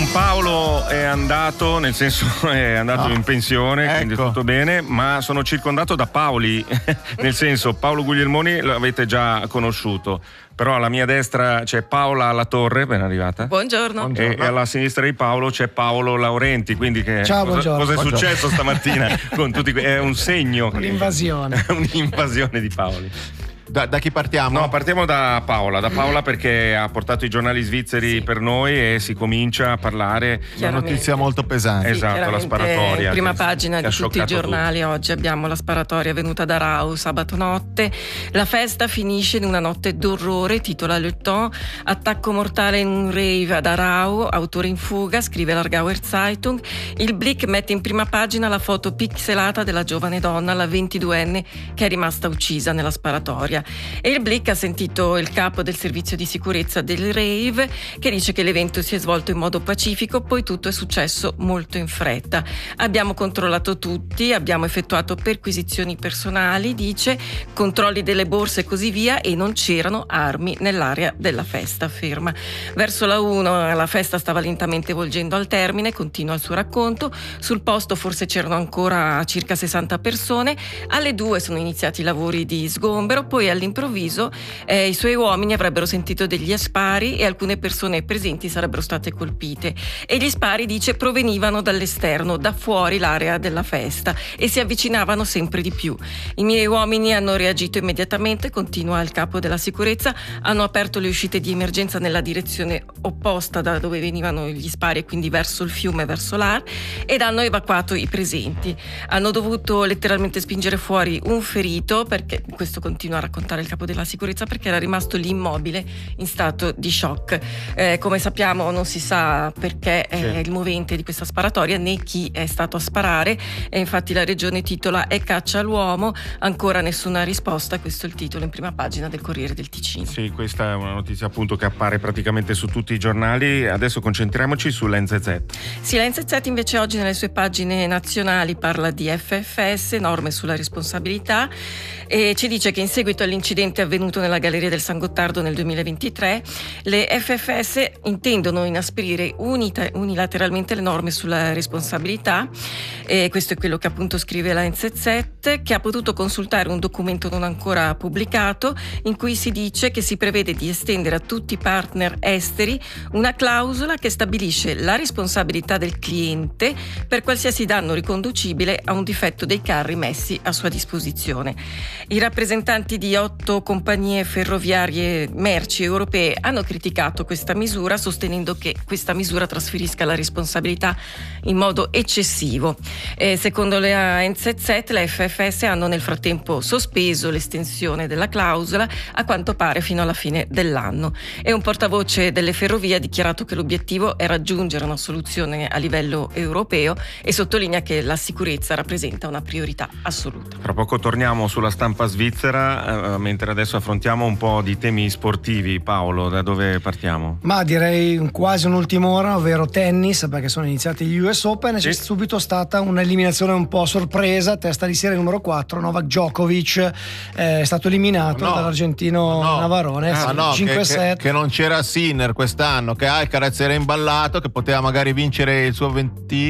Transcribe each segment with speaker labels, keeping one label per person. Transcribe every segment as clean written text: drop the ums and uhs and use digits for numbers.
Speaker 1: Paolo è andato, nel senso è andato in pensione, quindi tutto bene, ma sono circondato da Paoli, nel senso Paolo Guglielmoni l'avete già conosciuto, però alla mia destra c'è Paola La Torre, ben arrivata.
Speaker 2: Buongiorno.
Speaker 1: E alla sinistra di Paolo c'è Paolo Laurenti, quindi
Speaker 3: Ciao,
Speaker 1: cosa è successo stamattina con tutti? È un segno.
Speaker 3: Un'invasione.
Speaker 1: Un'invasione di Paoli.
Speaker 4: Da chi partiamo?
Speaker 1: No, partiamo da Paola perché ha portato i giornali svizzeri per noi e si comincia a parlare.
Speaker 4: Una notizia molto pesante.
Speaker 1: Esatto, la sparatoria.
Speaker 2: Prima pagina di tutti i giornali oggi abbiamo la sparatoria venuta da Rau sabato notte. La festa finisce in una notte d'orrore, titola Le Temps. Attacco mortale in un rave ad Arau, autore in fuga, scrive l'Aargauer Zeitung. Il Blick mette in prima pagina la foto pixelata della giovane donna, la 22enne, che è rimasta uccisa nella sparatoria. E il Blick ha sentito il capo del servizio di sicurezza del rave che dice che l'evento si è svolto in modo pacifico, poi tutto è successo molto in fretta. Abbiamo controllato tutti, abbiamo effettuato perquisizioni personali, dice, controlli delle borse e così via, e non c'erano armi nell'area della festa, afferma. Verso la 1 la festa stava lentamente volgendo al termine, continua il suo racconto. Sul posto forse c'erano ancora circa 60 persone. Alle 2 sono iniziati i lavori di sgombero, poi all'improvviso i suoi uomini avrebbero sentito degli spari e alcune persone presenti sarebbero state colpite, e gli spari, dice, provenivano dall'esterno, da fuori l'area della festa, e si avvicinavano sempre di più. I miei uomini hanno reagito immediatamente, continua il capo della sicurezza, hanno aperto le uscite di emergenza nella direzione opposta da dove venivano gli spari, e quindi verso il fiume, verso l'Ar, ed hanno evacuato i presenti. Hanno dovuto letteralmente spingere fuori un ferito, perché questo continua a raccontare il capo della sicurezza, perché era rimasto lì immobile in stato di shock. Come sappiamo non si sa perché è il movente di questa sparatoria né chi è stato a sparare, e infatti la regione titola "E caccia all'uomo", ancora nessuna risposta. Questo è il titolo in prima pagina del Corriere del Ticino.
Speaker 1: Sì, questa è una notizia appunto che appare praticamente su tutti i giornali. Adesso concentriamoci sull'NZZ.
Speaker 2: Sì, la NZZ invece oggi nelle sue pagine nazionali parla di FFS, norme sulla responsabilità, e ci dice che in seguito all'incidente avvenuto nella Galleria del San Gottardo nel 2023, le FFS intendono inasprire unilateralmente le norme sulla responsabilità, e questo è quello che appunto scrive la NZZ, che ha potuto consultare un documento non ancora pubblicato in cui si dice che si prevede di estendere a tutti i partner esteri una clausola che stabilisce la responsabilità del cliente per qualsiasi danno riconducibile a un difetto dei carri messi a sua disposizione. I rappresentanti di 8 compagnie ferroviarie merci europee hanno criticato questa misura, sostenendo che questa misura trasferisca la responsabilità in modo eccessivo. Secondo la NZZ, le FFS hanno nel frattempo sospeso l'estensione della clausola, a quanto pare fino alla fine dell'anno. E un portavoce delle ferrovie ha dichiarato che l'obiettivo è raggiungere una soluzione a livello europeo, e sottolinea che la sicurezza rappresenta una priorità assoluta.
Speaker 1: Tra poco torniamo sulla stampa svizzera, mentre adesso affrontiamo un po' di temi sportivi. Paolo, da dove partiamo?
Speaker 3: Ma direi quasi un'ultima ora, ovvero tennis, perché sono iniziati gli US Open e c'è subito stata un'eliminazione un po' sorpresa. Testa di serie numero 4, Novak Djokovic è stato eliminato dall'argentino Navarone. 5-7.
Speaker 4: Che non c'era Sinner quest'anno, che ha il carattere imballato, che poteva magari vincere il suo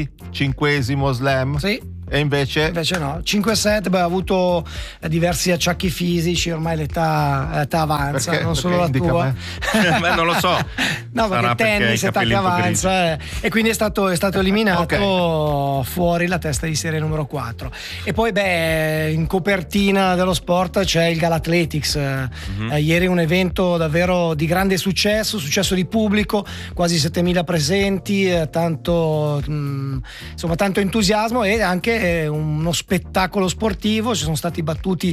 Speaker 4: 25esimo slam.
Speaker 3: Sì.
Speaker 4: E invece
Speaker 3: no, 5-7, ha avuto diversi acciacchi fisici, ormai l'età avanza,
Speaker 4: perché,
Speaker 3: non solo la tua.
Speaker 1: Beh, non lo so.
Speaker 3: No, perché tennis, età che avanza, e quindi è stato eliminato fuori la testa di serie numero 4. E poi in copertina dello sport c'è il Galathletics. Ieri un evento davvero di grande successo di pubblico, quasi 7.000 presenti, tanto entusiasmo e anche uno spettacolo sportivo. Ci sono stati battuti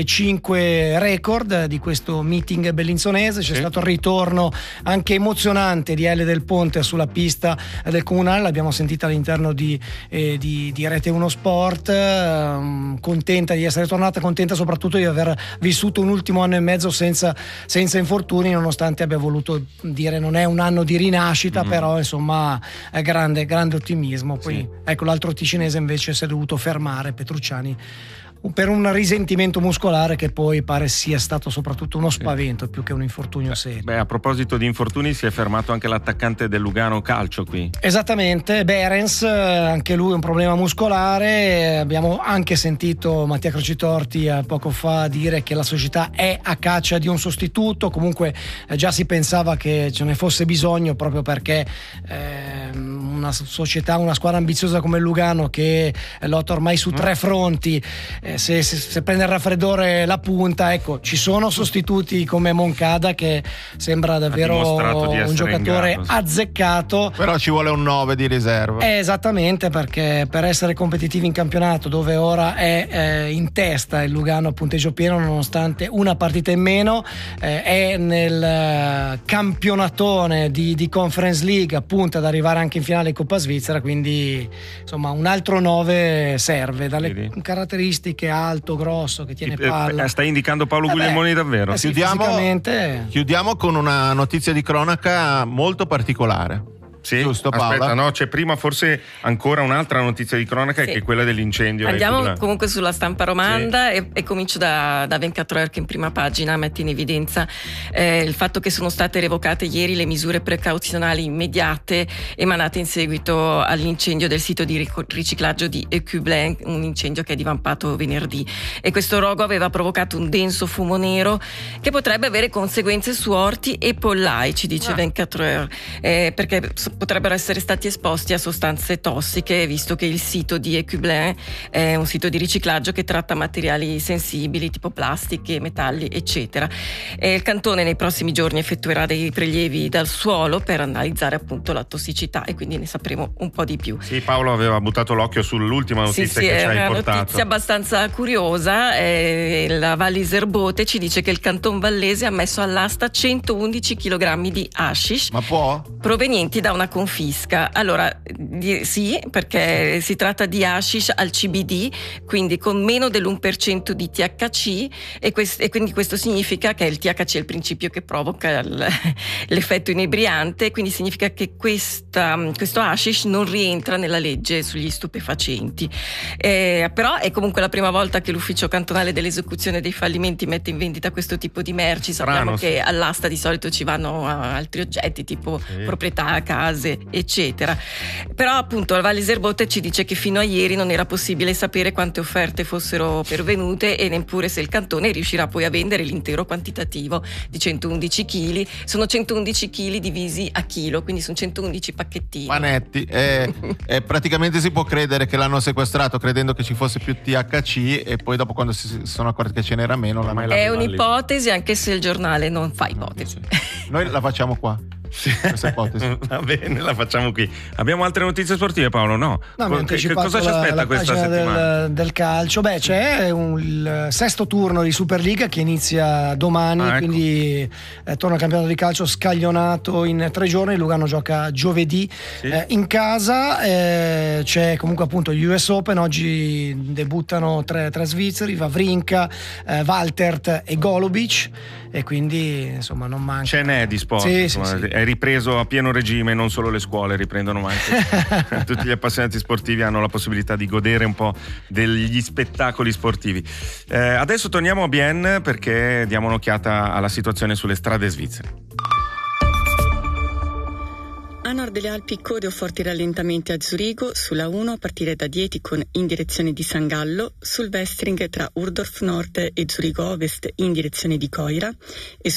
Speaker 3: 5 record di questo meeting bellinzonese. C'è stato il ritorno anche emozionante di Elle Del Ponte sulla pista del Comunale, l'abbiamo sentita all'interno di Rete 1 Sport, contenta di essere tornata, contenta soprattutto di aver vissuto un ultimo anno e mezzo senza infortuni, nonostante abbia voluto dire non è un anno di rinascita, però insomma è grande ottimismo. Poi ecco, l'altro ticinese invece si è dovuto fermare, Petrucciani per un risentimento muscolare che poi pare sia stato soprattutto uno spavento più che un infortunio serio.
Speaker 1: Beh, a proposito di infortuni, si è fermato anche l'attaccante del Lugano Calcio qui.
Speaker 3: Esattamente, Behrens, anche lui un problema muscolare. Abbiamo anche sentito Mattia Crocitorti poco fa dire che la società è a caccia di un sostituto. Comunque già si pensava che ce ne fosse bisogno, proprio perché una società, una squadra ambiziosa come il Lugano, che lotta ormai su 3 fronti, se prende il raffreddore la punta, ecco, ci sono sostituti come Moncada, che sembra davvero un giocatore azzeccato,
Speaker 4: però ci vuole un 9 di riserva.
Speaker 3: Esattamente, perché per essere competitivi in campionato, dove ora è in testa il Lugano a punteggio pieno nonostante una partita in meno, è nel campionatone di Conference League, appunto ad arrivare anche in finale in Coppa Svizzera, quindi insomma un altro 9 serve, dalle caratteristiche alto, grosso, che tiene palla.
Speaker 1: Stai indicando Paolo Guglielmoni davvero?
Speaker 3: Sì,
Speaker 4: chiudiamo con una notizia di cronaca molto particolare.
Speaker 1: Sì,
Speaker 4: giusto, Paola?
Speaker 1: Aspetta, no, c'è prima forse ancora un'altra notizia di cronaca, che è quella dell'incendio.
Speaker 2: Andiamo comunque sulla Stampa Romanda, e comincio da 24 Ore, che in prima pagina mette in evidenza il fatto che sono state revocate ieri le misure precauzionali immediate emanate in seguito all'incendio del sito di riciclaggio di Écublens, un incendio che è divampato venerdì, e questo rogo aveva provocato un denso fumo nero che potrebbe avere conseguenze su orti e pollai, ci dice 24 Ore, perché potrebbero essere stati esposti a sostanze tossiche, visto che il sito di Écublens è un sito di riciclaggio che tratta materiali sensibili tipo plastiche, metalli, eccetera. E il cantone nei prossimi giorni effettuerà dei prelievi dal suolo per analizzare appunto la tossicità, e quindi ne sapremo un po' di più.
Speaker 1: Sì, Paolo aveva buttato l'occhio sull'ultima notizia che ci hai portato. Sì, è una notizia
Speaker 2: abbastanza curiosa. La Val Iserbote ci dice che il canton vallese ha messo all'asta 111 kg di hashish.
Speaker 4: Ma può?
Speaker 2: Provenienti da una confisca. Allora, sì, perché si tratta di hashish al CBD, quindi con meno dell'1% di THC, e quindi questo significa che il THC è il principio che provoca l'effetto inebriante, quindi significa che questo hashish non rientra nella legge sugli stupefacenti. Però è comunque la prima volta che l'ufficio cantonale dell'esecuzione dei fallimenti mette in vendita questo tipo di merci. Sappiamo che all'asta di solito ci vanno altri oggetti tipo proprietà, case, eccetera. Però appunto la Val Iserbote ci dice che fino a ieri non era possibile sapere quante offerte fossero pervenute e neppure se il cantone riuscirà poi a vendere l'intero quantitativo di 111 kg. Sono 111 kg divisi a chilo, quindi sono 111 pacchettini.
Speaker 4: Manetti. Praticamente si può credere che l'hanno sequestrato credendo che ci fosse più THC, e poi dopo, quando si sono accorti che ce n'era meno,
Speaker 2: è un'ipotesi, anche se il giornale non fa ipotesi.
Speaker 4: Noi la facciamo qua.
Speaker 1: Sì. Va bene, la facciamo qui. Abbiamo altre notizie sportive, Paolo? No,
Speaker 3: cosa ci aspetta questa settimana? Del calcio? Beh, c'è il sesto turno di Superliga che inizia domani, quindi torna al campionato di calcio scaglionato in 3 giorni. Lugano gioca giovedì in casa. C'è comunque appunto gli US Open. Oggi debuttano tre svizzeri: Wawrinka, Waltert e Golubic, e quindi insomma non manca.
Speaker 1: Ce n'è di sport. Sì. È ripreso a pieno regime, non solo le scuole riprendono, ma anche tutti gli appassionati sportivi hanno la possibilità di godere un po' degli spettacoli sportivi. Adesso torniamo a Bienne, perché diamo un'occhiata alla situazione sulle strade svizzere.
Speaker 5: A nord delle Alpi code o forti rallentamenti a Zurigo, sulla 1 a partire da Dietikon in direzione di San Gallo, sul Westring tra Urdorf Nord e Zurigo Ovest in direzione di Coira, e